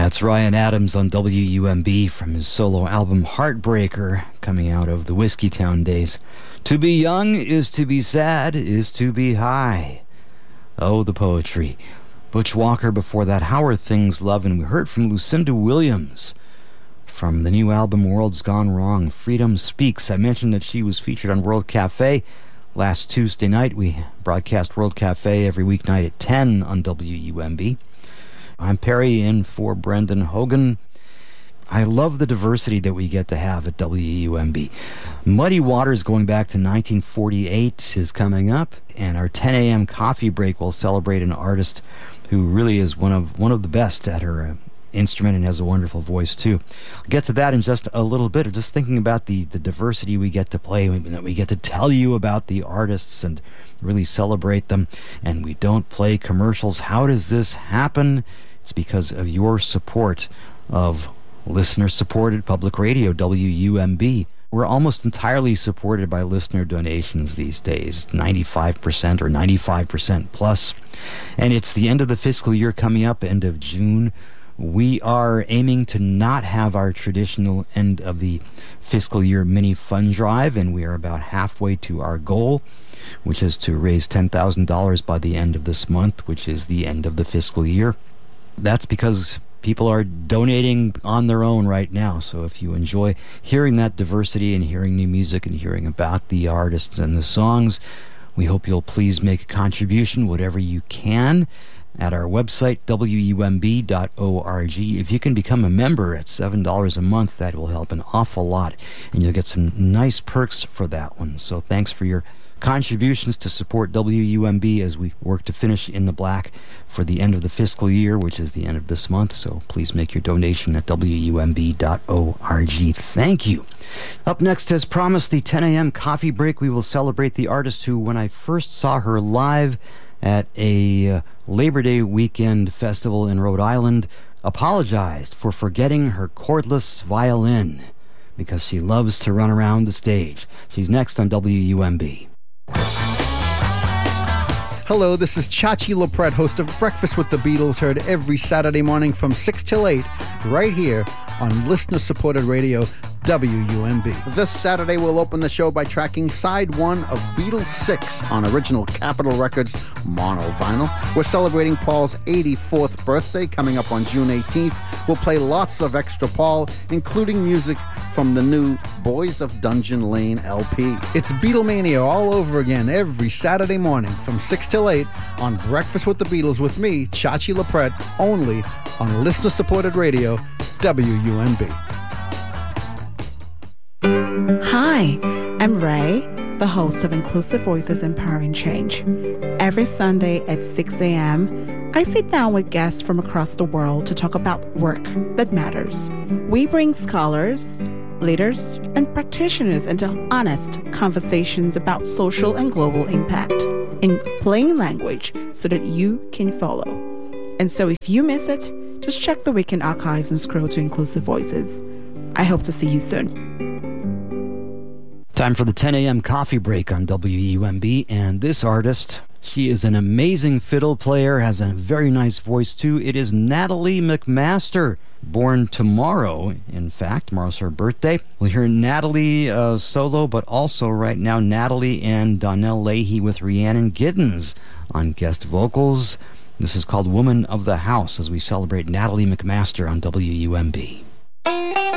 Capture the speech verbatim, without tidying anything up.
That's Ryan Adams on W U M B from his solo album Heartbreaker, coming out of the Whiskeytown days. To be young is to be sad, is to be high. Oh, the poetry. Butch Walker before that, How Are Things Love? And we heard from Lucinda Williams from the new album World's Gone Wrong, Freedom Speaks. I mentioned that she was featured on World Cafe last Tuesday night. We broadcast World Cafe every weeknight at ten on W U M B. I'm Perry in for Brendan Hogan. I love the diversity that we get to have at W U M B. Muddy Waters going back to nineteen forty-eight is coming up, and our ten a.m. coffee break will celebrate an artist who really is one of one of the best at her uh, instrument and has a wonderful voice too. I'll get to that in just a little bit. Just thinking about the, the diversity we get to play, that we get to tell you about the artists and really celebrate them, and we don't play commercials. How does this happen? It's because of your support of listener-supported public radio, W U M B. We're almost entirely supported by listener donations these days, ninety-five percent or ninety-five percent plus. And it's the end of the fiscal year coming up, end of June. We are aiming to not have our traditional end of the fiscal year mini fund drive, and we are about halfway to our goal, which is to raise ten thousand dollars by the end of this month, which is the end of the fiscal year. That's because people are donating on their own right now. So if you enjoy hearing that diversity and hearing new music and hearing about the artists and the songs, we hope you'll please make a contribution, whatever you can, at our website, W U M B dot org. If you can become a member at seven dollars a month, that will help an awful lot, and you'll get some nice perks for that one. So thanks for your contributions to support W U M B as we work to finish in the black for the end of the fiscal year, which is the end of this month. So please make your donation at W U M B dot org. Thank you. Up next, as promised, the ten a.m. coffee break. We will celebrate the artist who, when I first saw her live at a uh, Labor Day weekend festival in Rhode Island, apologized for forgetting her cordless violin because she loves to run around the stage. She's next on W U M B. Hello, this is Chachi LaPrette, host of Breakfast with the Beatles, heard every Saturday morning from six till eight, right here on listener-supported radio, W U M B. This Saturday, we'll open the show by tracking side one of Beatles six on original Capitol Records mono vinyl. We're celebrating Paul's eighty-fourth birthday coming up on June eighteenth. We'll play lots of extra Paul, including music from the new Boys of Dungeon Lane L P. It's Beatlemania all over again every Saturday morning from six till eight on Breakfast with the Beatles with me, Chachi LaPrette, only on listener-supported radio, W U M B. Hi, I'm Ray, the host of Inclusive Voices Empowering Change. Every Sunday at six a.m., I sit down with guests from across the world to talk about work that matters. We bring scholars, leaders, and practitioners into honest conversations about social and global impact in plain language so that you can follow. And so if you miss it, just check the weekend archives and scroll to Inclusive Voices. I hope to see you soon. Time for the ten a.m. coffee break on W U M B, and this artist, she is an amazing fiddle player, has a very nice voice too. It is Natalie MacMaster, born tomorrow, in fact. Tomorrow's her birthday. We'll hear Natalie uh, solo, but also right now Natalie and Donnell Leahy with Rhiannon Giddens on guest vocals. This is called Woman of the House as we celebrate Natalie MacMaster on W U M B.